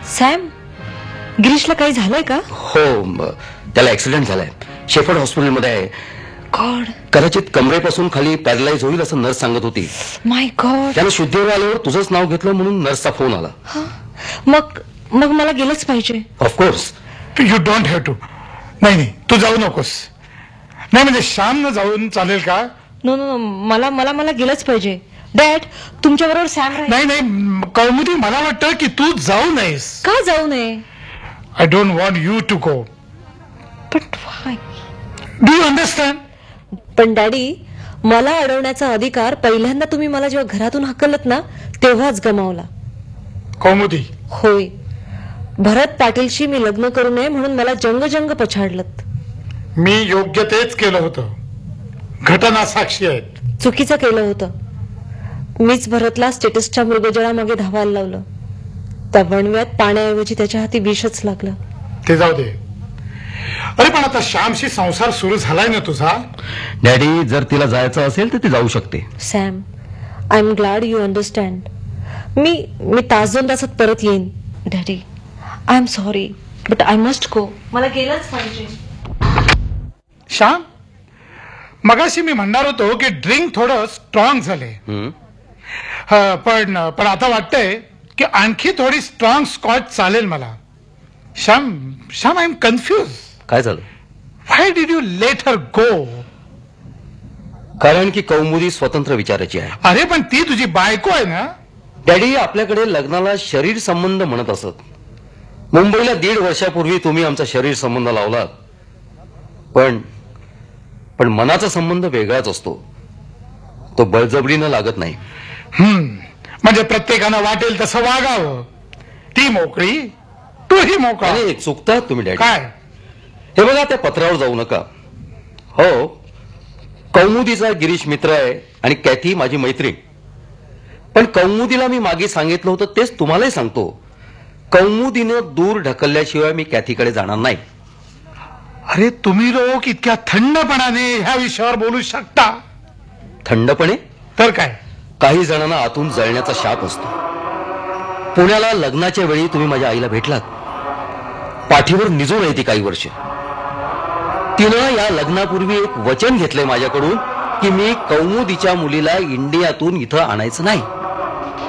Sam, गिरीशला काही झालंय का? हो, त्याला ऍक्सिडेंट झालाय. शेफर्ड हॉस्पिटलमध्ये आहे. गॉड. कदाचित कमरेपासून खाली पॅरलाइज होईल असं नर्स सांगत होती. माय गॉड. त्यानं शुद्धीवर आल्यावर तुझंच नाव घेतलं म्हणून नर्सचा फोन आला. मग मग मला गेलंच पाहिजे. Of course. You don't have to. नाही, तू जाऊ नकोस. नाही म्हणजे श्याम न जाऊन चालेल का? नो नो, मला मला मला गेलंच पाहिजे. डॅड, तुमच्या बरोबर सॅम राहील. नाही कौमुदी, मला वाटतं की तू जाऊ नयेस. का जाऊ नये? I don't want you to go. But why? Do you understand? पण डॅडी, मला अडवण्याचा अधिकार पहिल्यांदा तुम्ही मला जेव्हा घरातून हाकलत ना तेव्हाच गमावला. कौमुदी. होय, भरत पाटीलशी मी लग्न करू नये म्हणून मला जंग पछाडलत. मी योग्य तेच केलं होतं. घटना साक्षी आहेत. चुकीचं केलं होतं. मीच भरतला स्टेटसच्या मृगजळामागे धावायला लावलं. त्या वणव्यात पाण्याऐवजी त्याच्या हाती विषच लागलं. ते जाऊ दे. अरे पण आता श्यामशी संसार सुरू झालाय ना तुझा? डॅडी, जर तिला जायचं असेल तर ती जाऊ शकते. Sam, I am glad you understand. मी तास 2 तासात परत येईन. Daddy, I am sorry but I must go. मला गेलंच पाहिजे. श्याम, मगाशी मी म्हणणार होतो की ड्रिंक थोडं स्ट्रॉंग झाले. पण आता वाटतंय की आणखी थोडी स्ट्रॉंग स्कॉच चालेल मला. Shyam, I am confuse. काय झालं? व्हाय डिड यू लेट हर गो? कारण की कौमुदी स्वतंत्र विचाराची आहे. अरे पण ती तुझी बायको आहे ना? डॅडी, आपल्याकडे लग्नाला शरीर संबंध म्हणत असत. मुंबईला 1.5 वर्षापूर्वी तुम्ही आमचा शरीर संबंध लावलात. पण मनाचा संबंध वेगळाच असतो. तो बळजबरीनं लागत नाही. म्हणजे प्रत्येकानं वाटेल तसं वागावं. ती मोकळी, तूही मोकळा. आणि चुकतात तुम्ही डॅडी. काय? हे बघा, त्या पत्रावर जाऊ नका. हो, कौमुदीचा गिरीश मित्र आहे आणि कॅथी माझी मैत्रीण. पण कौमुदीला मी मागे सांगितलं होतं तेच तुम्हालाही सांगतो. कौमुदीनं दूर ढकलल्याशिवाय मी कॅथीकडे जाणार नाही. अरे तुम्ही लोक इतक्या थंडपणाने ह्या विषयावर बोलू शकता? थंडपणे? तर काय, काही जणांना आतून जळण्याचा शाप असतो. पुण्याला लग्नाच्या वेळी तुम्ही माझ्या आईला भेटलात. पाठीवर निजून आहे ती काही वर्ष. तिनं या लग्नापूर्वी एक वचन घेतलंय माझ्याकडून की मी कौमुदीच्या मुलीला इंडियातून इथं आणायचं नाही.